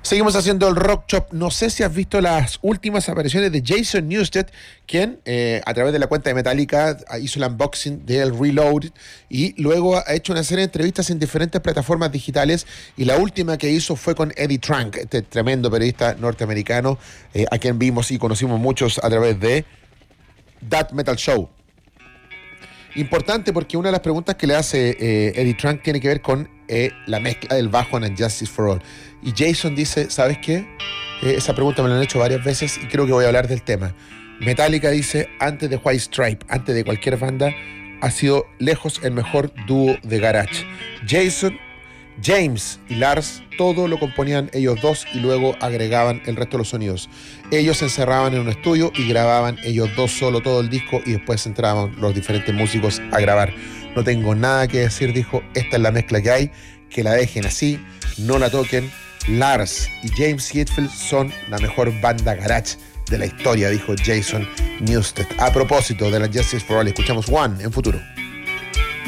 Seguimos haciendo el Rock Shop. No sé si has visto las últimas apariciones de Jason Newsted, quien a través de la cuenta de Metallica hizo el unboxing del Reloaded y luego ha hecho una serie de entrevistas en diferentes plataformas digitales, y la última que hizo fue con Eddie Trunk, este tremendo periodista norteamericano a quien vimos y conocimos muchos a través de That Metal Show. Importante porque una de las preguntas que le hace Eddie Trunk tiene que ver con la mezcla del bajo en Justice for All. Y Jason dice, ¿sabes qué? Esa pregunta me la han hecho varias veces y creo que voy a hablar del tema. Metallica, dice, antes de White Stripe, antes de cualquier banda, ha sido lejos el mejor dúo de garage. James y Lars, todo lo componían ellos dos y luego agregaban el resto de los sonidos. Ellos se encerraban en un estudio y grababan ellos dos solo todo el disco y después entraban los diferentes músicos a grabar. No tengo nada que decir, dijo, esta es la mezcla que hay, que la dejen así, no la toquen. Lars y James Hetfield son la mejor banda garage de la historia, dijo Jason Newsted. A propósito de la Justice for All, escuchamos One en Futuro.